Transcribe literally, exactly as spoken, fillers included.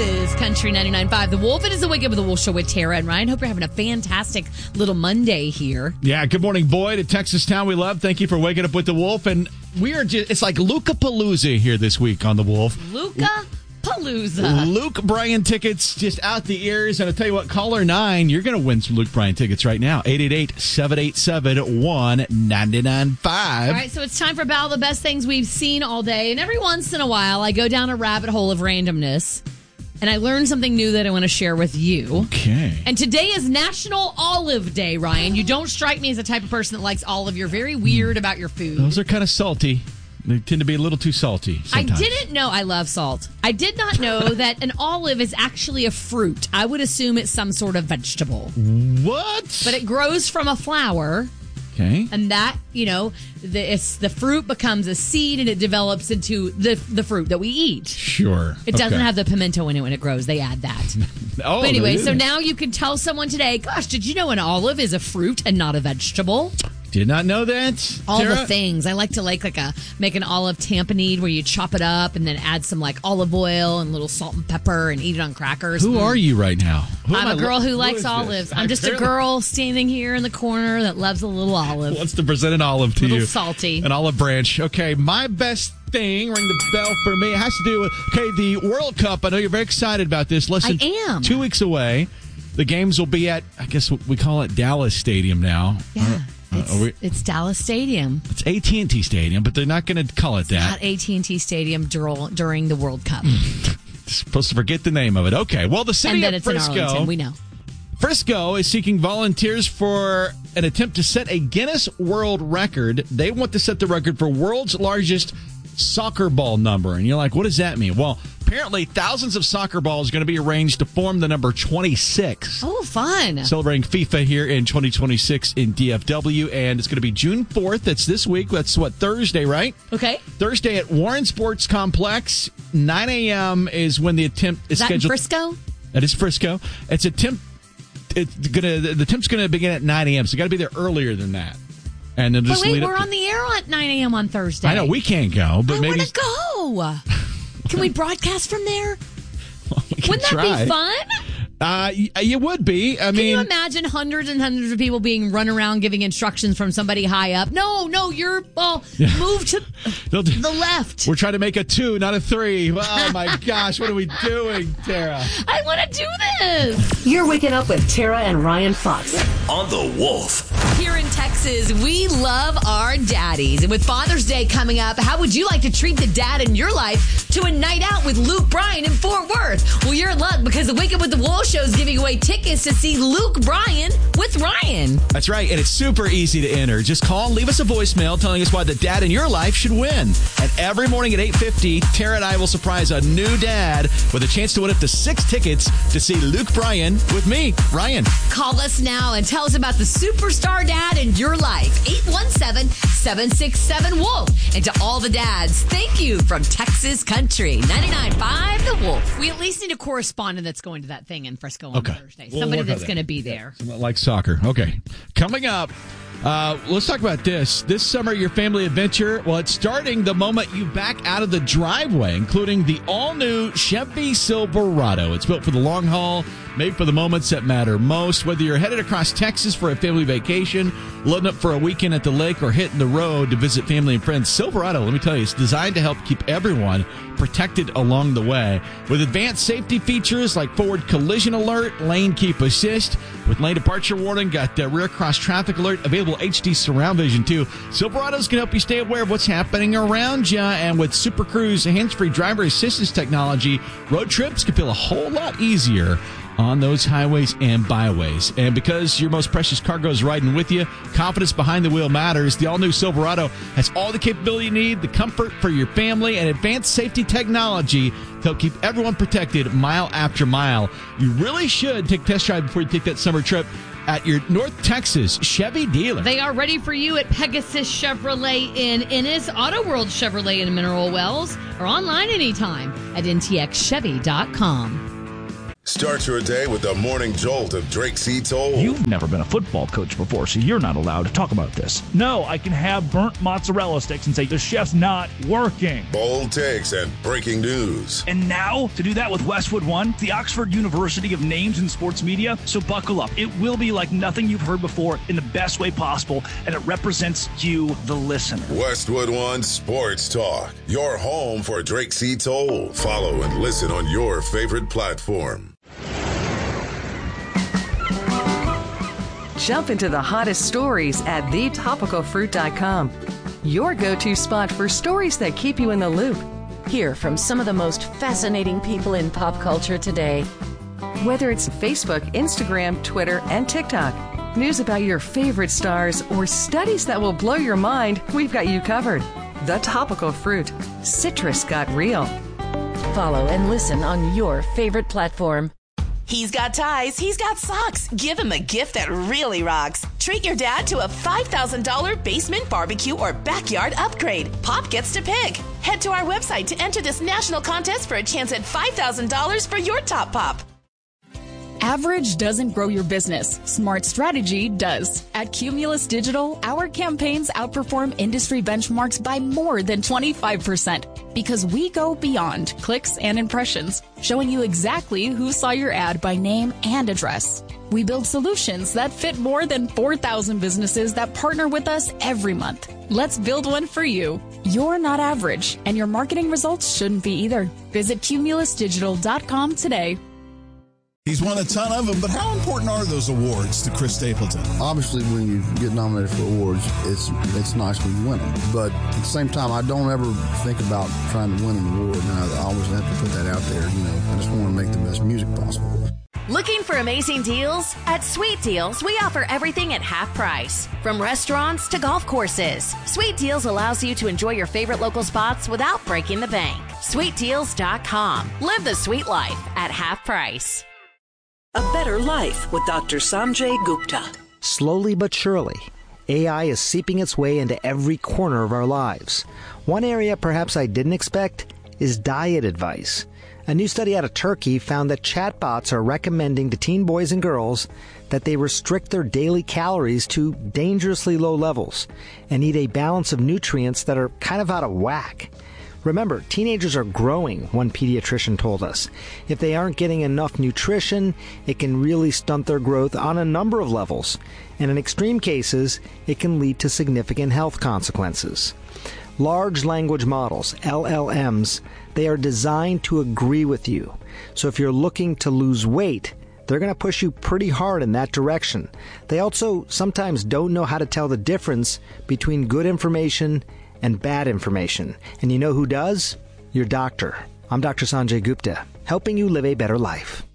Texas Country ninety-nine point five. The Wolf. It is the Wake Up with the Wolf Show with Tara and Ryan. Hope you're having a fantastic little Monday here. Yeah, good morning, Boyd, at Texas Town we love. Thank you for waking up with the Wolf. And we are just, it's like Luca-palooza here this week on the Wolf. Luca-palooza. Luke Bryan tickets just out the ears. And I'll tell you what, caller nine, you're going to win some Luke Bryan tickets right now. eight eight eight, seven eight seven, one nine nine five. All right, so it's time for Battle of the Best Things We've Seen All Day. And every once in a while, I go down a rabbit hole of randomness. And I learned something new that I want to share with you. Okay. And today is National Olive Day, Ryan. You don't strike me as the type of person that likes olive. You're very weird about your food. Those are kind of salty. They tend to be a little too salty sometimes. I didn't know. I love salt. I did not know that an olive is actually a fruit. I would assume it's some sort of vegetable. What? But it grows from a flower. Okay. And that, you know, the, it's, the fruit becomes a seed and it develops into the the fruit that we eat. Sure. It doesn't okay. have the pimento in it when it grows. They add that. oh, but anyway, so now you can tell someone today, gosh, did you know an olive is a fruit and not a vegetable? Did not know that. All Tara? the things. I like to like like a make an olive tamponade where you chop it up and then add some like olive oil and little salt and pepper and eat it on crackers. Who mm. are you right now? Who I'm am a I girl lo- who likes who olives. this? I'm just a girl standing here in the corner that loves a little olive. Wants to present an olive to a little you. salty. An olive branch. Okay, my best thing, ring the bell for me. It has to do with, okay, the World Cup. I know you're very excited about this. Listen, I am. Two weeks away. The games will be at, I guess we call it Dallas Stadium now. Yeah. Uh, It's, we, it's Dallas Stadium. It's A T and T Stadium, but they're not going to call it that. Not A T and T Stadium dur- during the World Cup. Supposed to forget the name of it. Okay, well, the city and then of it's in Frisco, Arlington, we know. Frisco is seeking volunteers for an attempt to set a Guinness World Record. They want to set the record for world's largest soccer ball number. And you're like, what does that mean? Well, apparently thousands of soccer balls are going to be arranged to form the number twenty-six. Oh, fun. Celebrating FIFA here in twenty twenty-six in D F W. And it's going to be June fourth. That's this week. That's what, Thursday, right? Okay. Thursday at Warren Sports Complex. nine a.m. is when the attempt is Is that scheduled. in Frisco? That is Frisco. It's attempt. It's gonna. The attempt's going to begin at nine a.m. So you got to be there earlier than that. And then But just wait, lead we're up on the air at nine a.m. on Thursday. I know we can't go, but I maybe want to go. Can we broadcast from there? well, we can Wouldn't that try. be fun? Uh, y- you would be. I Can mean, you imagine hundreds and hundreds of people being run around giving instructions from somebody high up? No, no, you're, well, move to They'll do- the left. we're trying to make a two, not a three. Oh my gosh, what are we doing, Tara? I want to do this. You're waking up with Tara and Ryan Fox. On the Wolf. Here in Texas, we love our daddies. And with Father's Day coming up, how would you like to treat the dad in your life to a night out with Luke Bryan in Fort Worth? Well, you're in luck because the Wake Up with the Wolf Show is giving away tickets to see Luke Bryan with Ryan. That's right, and it's super easy to enter. Just call and leave us a voicemail telling us why the dad in your life should win. And every morning at eight fifty, Tara and I will surprise a new dad with a chance to win up to six tickets to see Luke Bryan with me, Ryan. Call us now and tell us about the superstar dad in your life. eight one seven, seven six seven, WOLF. And to all the dads, thank you from Texas Country ninety-nine point five The Wolf. We at least need a correspondent that's going to that thing in Frisco on Okay. Thursday. We'll Somebody work on that's that. going to be there. Like soccer. Okay. Coming up, uh, let's talk about this. This summer, your family adventure, well, it's starting the moment you back out of the driveway, including the all-new Chevy Silverado. It's built for the long haul, made for the moments that matter most. Whether you're headed across Texas for a family vacation, loading up for a weekend at the lake, or hitting the road to visit family and friends, Silverado, let me tell you, it's designed to help keep everyone protected along the way. With advanced safety features like forward collision alert, lane keep assist, with lane departure warning, got uh, rear cross traffic alert, available H D surround vision too. Silverados can help you stay aware of what's happening around you, and with Super Cruise hands-free driver assistance technology, road trips can feel a whole lot easier on those highways and byways. And because your most precious cargo is riding with you, confidence behind the wheel matters. The all-new Silverado has all the capability you need, the comfort for your family, and advanced safety technology to help keep everyone protected mile after mile. You really should take a test drive before you take that summer trip at your North Texas Chevy dealer. They are ready for you at Pegasus Chevrolet in Ennis, Auto World Chevrolet in Mineral Wells, or online anytime at N T X Chevy dot com. Start your day with the morning jolt of Drake C. Toll. You've never been a football coach before, so you're not allowed to talk about this. No, I can have burnt mozzarella sticks and say the chef's not working. Bold takes and breaking news. And now, to do that with Westwood One, the Oxford University of names in sports media, so buckle up. It will be like nothing you've heard before in the best way possible, and it represents you, the listener. Westwood One Sports Talk, your home for Drake C. Toll. Follow and listen on your favorite platform. Jump into the hottest stories at the topical fruit dot com. Your go-to spot for stories that keep you in the loop. Hear from some of the most fascinating people in pop culture today. Whether it's Facebook, Instagram, Twitter, and TikTok, news about your favorite stars, or studies that will blow your mind, we've got you covered. The Topical Fruit. Citrus got real. Follow and listen on your favorite platform. He's got ties, he's got socks. Give him a gift that really rocks. Treat your dad to a five thousand dollars basement barbecue or backyard upgrade. Pop gets to pick. Head to our website to enter this national contest for a chance at five thousand dollars for your top pop. Average doesn't grow your business. Smart strategy does. At Cumulus Digital, our campaigns outperform industry benchmarks by more than twenty-five percent because we go beyond clicks and impressions, showing you exactly who saw your ad by name and address. We build solutions that fit more than four thousand businesses that partner with us every month. Let's build one for you. You're not average, and your marketing results shouldn't be either. Visit cumulus digital dot com today. He's won a ton of them, but how important are those awards to Chris Stapleton? Obviously, when you get nominated for awards, it's it's nice when you win them. But at the same time, I don't ever think about trying to win an award, and I always have to put that out there. You know, I just want to make the best music possible. Looking for amazing deals? At Sweet Deals, we offer everything at half price. From restaurants to golf courses, Sweet Deals allows you to enjoy your favorite local spots without breaking the bank. sweet deals dot com. Live the sweet life at half price. A Better Life with Doctor Sanjay Gupta. Slowly but surely, A I is seeping its way into every corner of our lives. One area perhaps I didn't expect is diet advice. A new study out of Turkey found that chatbots are recommending to teen boys and girls that they restrict their daily calories to dangerously low levels and eat a balance of nutrients that are kind of out of whack. Remember, teenagers are growing, one pediatrician told us. If they aren't getting enough nutrition, it can really stunt their growth on a number of levels. And in extreme cases, it can lead to significant health consequences. Large language models, L L Ms, they are designed to agree with you. So if you're looking to lose weight, they're going to push you pretty hard in that direction. They also sometimes don't know how to tell the difference between good information and bad information. And you know who does? Your doctor. I'm Doctor Sanjay Gupta, helping you live a better life.